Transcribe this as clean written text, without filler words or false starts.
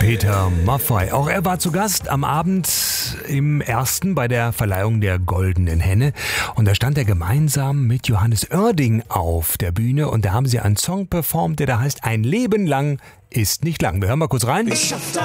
Peter Maffay. Auch er war zu Gast am Abend im Ersten bei der Verleihung der Goldenen Henne. Und da stand er gemeinsam mit Johannes Oerding auf der Bühne. Und da haben sie einen Song performt, der da heißt Ein Leben lang ist nicht lang. Wir hören mal kurz rein.